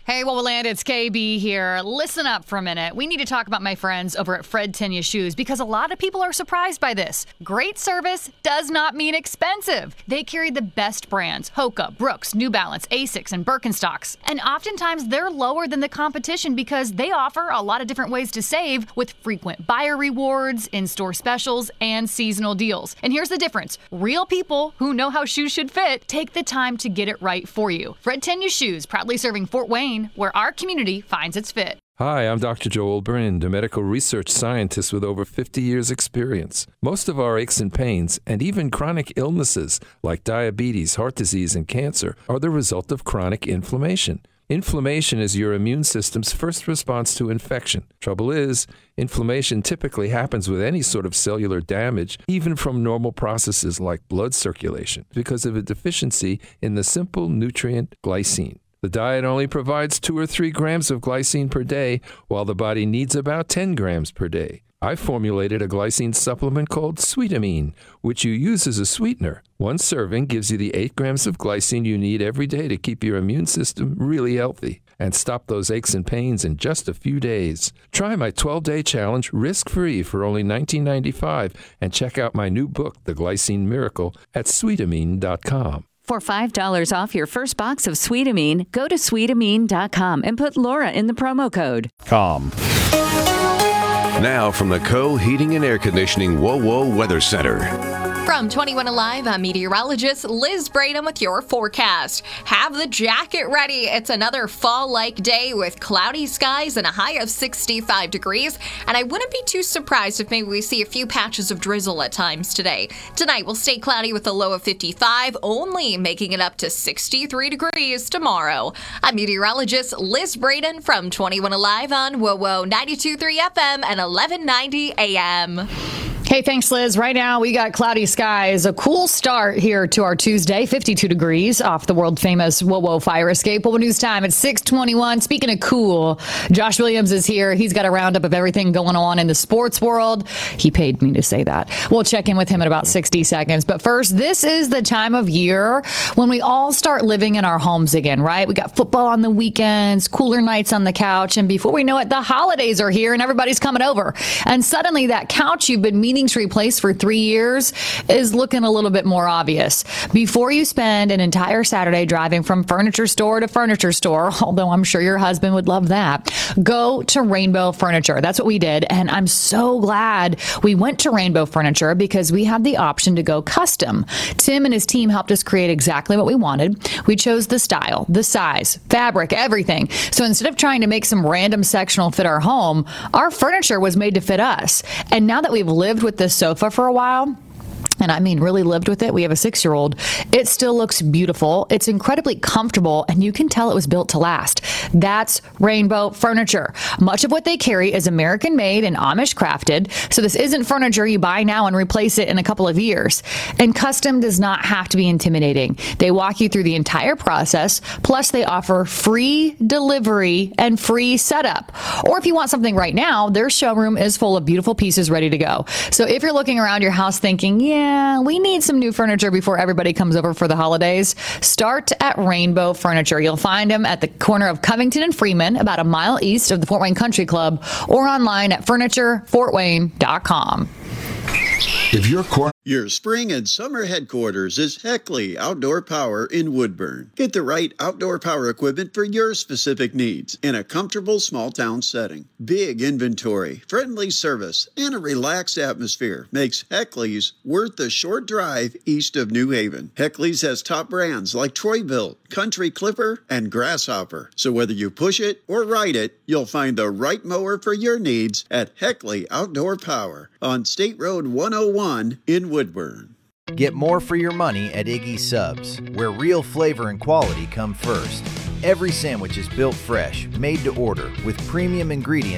Hey, Wowoland, it's KB here. Listen up for a minute. We need to talk about my friends over at Fred Tenya Shoes because a lot of people are surprised by this. Great service does not mean expensive. They carry the best brands, Hoka, Brooks, New Balance, Asics, and Birkenstocks. And oftentimes they're lower than the competition because they offer a lot of different ways to save with frequent buyer rewards, in-store specials, and seasonal deals. And here's the difference. Real people who know how shoes should fit take the time to get it right for you. Fred Tenya Shoes, proudly serving Fort Wayne, where our community finds its fit. Hi, I'm Dr. Joel Brind, a medical research scientist with over 50 years' experience. Most of our aches and pains, and even chronic illnesses like diabetes, heart disease, and cancer, are the result of chronic inflammation. Inflammation is your immune system's first response to infection. Trouble is, inflammation typically happens with any sort of cellular damage, even from normal processes like blood circulation, because of a deficiency in the simple nutrient glycine. The diet only provides 2 or 3 grams of glycine per day, while the body needs about 10 grams per day. I formulated a glycine supplement called Sweetamine, which you use as a sweetener. One serving gives you the 8 grams of glycine you need every day to keep your immune system really healthy and stop those aches and pains in just a few days. Try my 12-day challenge risk-free for only $19.95 and check out my new book, The Glycine Miracle, at Sweetamine.com. For $5 off your first box of Sweetamine, go to Sweetamine.com and put Laura in the promo code. Now from the Co-Heating and Air Conditioning WoWo Weather Center. From 21 Alive, I'm meteorologist Liz Braden with your forecast. Have the jacket ready. It's another fall-like day with cloudy skies and a high of 65 degrees. And I wouldn't be too surprised if maybe we see a few patches of drizzle at times today. Tonight will stay cloudy with a low of 55, only making it up to 63 degrees tomorrow. I'm meteorologist Liz Braden from 21 Alive on WoWo 92.3 FM and 1190 AM. Hey, thanks, Liz. Right now, we got cloudy skies. A cool start here to our Tuesday, 52 degrees off the world-famous WoWo fire escape. WoWo News Time at 6:21. Speaking of cool, Josh Williams is here. He's got a roundup of everything going on in the sports world. He paid me to say that. We'll check in with him in about 60 seconds. But first, this is the time of year when we all start living in our homes again, right? We got football on the weekends, cooler nights on the couch, and before we know it, the holidays are here and everybody's coming over. And suddenly, that couch you've been meaning to replace for 3 years is looking a little bit more obvious. Before you spend an entire Saturday driving from furniture store to furniture store, although I'm sure your husband would love that, go to Rainbow Furniture. That's what we did, and I'm so glad we went to Rainbow Furniture because we had the option to go custom. Tim and his team helped us create exactly what we wanted. We chose the style, the size, fabric, everything. So instead of trying to make some random sectional fit our home, our furniture was made to fit us. And now that we've lived with this sofa for a while, and I mean really lived with it, we have a 6-year-old, it still looks beautiful. It's incredibly comfortable, and you can tell it was built to last. That's Rainbow Furniture. Much of what they carry is American-made and Amish-crafted, so this isn't furniture you buy now and replace it in a couple of years. And custom does not have to be intimidating. They walk you through the entire process, plus they offer free delivery and free setup. Or if you want something right now, their showroom is full of beautiful pieces ready to go. So if you're looking around your house thinking, yeah, we need some new furniture before everybody comes over for the holidays, start at Rainbow Furniture. You'll find them at the corner of Covington and Freeman, about a mile east of the Fort Wayne Country Club, or online at FurnitureFortWayne.com. If your Your spring and summer headquarters is Heckley Outdoor Power in Woodburn. Get the right outdoor power equipment for your specific needs in a comfortable small town setting. Big inventory, friendly service, and a relaxed atmosphere makes Heckley's worth the short drive east of New Haven. Heckley's has top brands like Troy-Bilt, Country Clipper, and Grasshopper. So whether you push it or ride it, you'll find the right mower for your needs at Heckley Outdoor Power on State Road 101 in Woodburn. Get more for your money at Iggy's Subs, where real flavor and quality come first. Every sandwich is built fresh, made to order, with premium ingredients